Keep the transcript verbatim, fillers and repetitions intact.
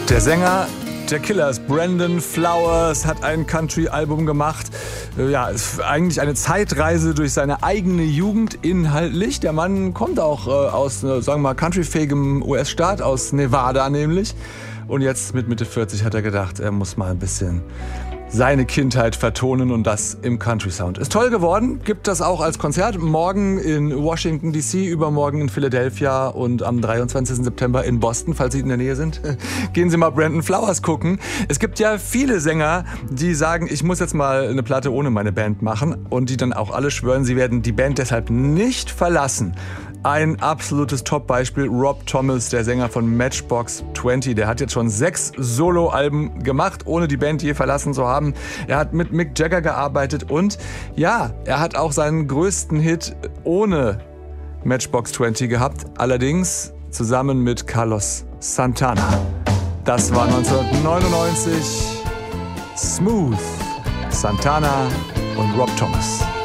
Der Sänger der Killers, Brandon Flowers, hat ein Country-Album gemacht. Ja, ist eigentlich eine Zeitreise durch seine eigene Jugend inhaltlich. Der Mann kommt auch äh, aus, äh, sagen wir mal, countryfähigem U S-Staat, aus Nevada nämlich. Und jetzt mit Mitte vierzig hat er gedacht, er muss mal ein bisschen seine Kindheit vertonen und das im Country-Sound. Ist toll geworden, gibt das auch als Konzert. Morgen in Washington D C, übermorgen in Philadelphia und am dreiundzwanzigsten September in Boston, falls Sie in der Nähe sind. Gehen Sie mal Brandon Flowers gucken. Es gibt ja viele Sänger, die sagen, ich muss jetzt mal eine Platte ohne meine Band machen und die dann auch alle schwören, sie werden die Band deshalb nicht verlassen. Ein absolutes Top-Beispiel, Rob Thomas, der Sänger von Matchbox zwanzig. Der hat jetzt schon sechs Solo-Alben gemacht, ohne die Band je verlassen zu haben. Er hat mit Mick Jagger gearbeitet und ja, er hat auch seinen größten Hit ohne Matchbox zwanzig gehabt. Allerdings zusammen mit Carlos Santana. Das war neunzehnhundertneunundneunzig. Smooth, Santana und Rob Thomas.